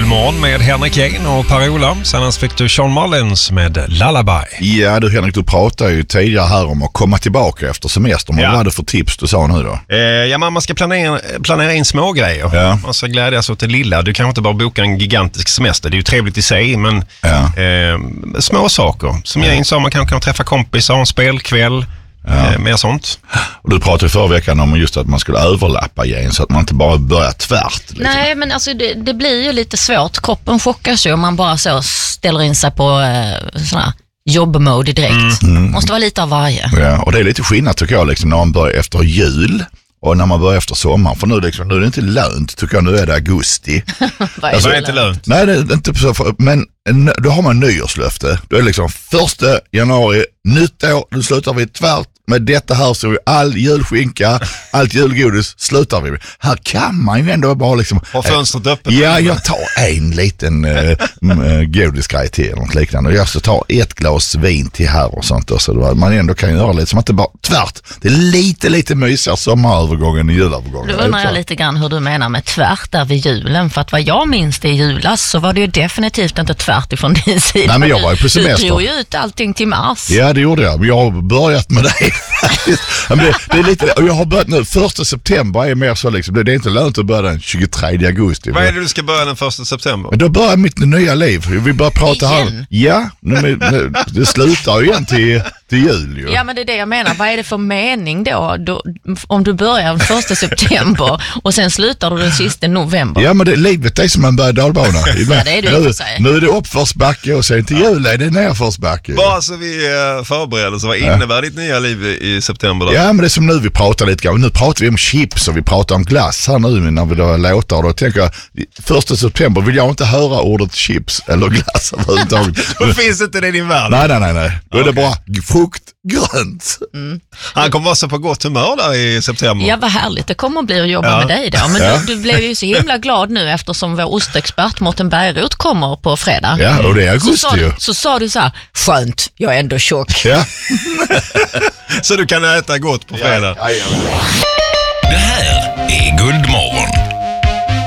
Guldmorgon med Henrik Jähn och Per-Ola. Sen fick du Sean Mullins med Lullaby. Ja du Henrik, du pratade ju tidigare här om att komma tillbaka efter semestern. Vad var det för tips du sa nu då? Man ska planera in små grejer. Ja. Man ska glädjas åt det lilla. Du kan inte bara boka en gigantisk semester. Det är ju trevligt i sig, men små saker. Som jag sa, man kan träffa kompisar, en spelkväll. Mer sånt. Och du pratade förra veckan om just att man skulle överlappa igen så att man inte bara börjar tvärt. Liksom. Nej, men alltså det blir ju lite svårt. Kroppen chockas ju om man bara så ställer in sig på sån här jobbmode direkt. Måste vara lite av varje. Ja, och det är lite skillnad tycker jag liksom, när man börjar efter jul och när man börjar efter sommaren. För nu är det inte lönt tycker jag, nu är det augusti. Vad är det inte lönt? Nej, det är inte så, men då har man nyårslöfte. Då är det liksom 1 januari, nytt år, nu slutar vi tvärt. Med detta här så är all julskinka, allt julgodis slutar vi med. Här kan man ju ändå bara liksom... Har fönstret öppet? Ja, jag tar en liten godisgrej till eller något liknande. Och jag ska ta ett glas vin till här och sånt. Och så man ändå kan göra lite som att det bara tvärt. Det är lite mysigare sommarövergången än julövergången. Då undrar jag lite grann hur du menar med tvärt där vid julen. För att vad jag minns det i julas så var det ju definitivt inte tvärt ifrån din sida. Nej, men jag var ju på semester. Du drog ju ut allting till mars. Ja, det gjorde jag. Men jag har börjat med det. Men det är lite, och jag har börjat nu, 1 september är mer så liksom, det är inte lönt att börja den 23 augusti. Vad är det du ska börja den 1 september? Men då börjar mitt nya liv. Vi börjar prata här. Ja, det slutar ju igen till jul ju. Ja, men det är det jag menar. Vad är det för mening då om du börjar den 1 september och sen slutar du den sista november? Ja, men livet är som en berg-dalbana. Ja, det är det för sig. Nu är det uppförsbacke och sen till jul är det nerförsbacke. Bara så vi förbereder, så vad innebär ditt nya liv i september då? Ja, men det är som nu vi pratar lite grann. Nu pratar vi om chips och vi pratar om glass här nu när vi då låtar. Då tänker jag, 1 september vill jag inte höra ordet chips eller glass överhuvudtaget. Då finns inte det i din värld? Nej. Då är det bara frukt, grönt. Han kommer vara så på gott humör där i september. Ja, vad härligt. Det kommer att bli att jobba med dig då. Men du blev ju så himla glad nu eftersom vår ostexpert Mårten Bergroth kommer på fredag. Ja, och det är augusti ju. Så sa du så här, skönt, jag är ändå tjock. Ja. Så du kan äta gott på fredag. Ja. Det här är Guldmorgon.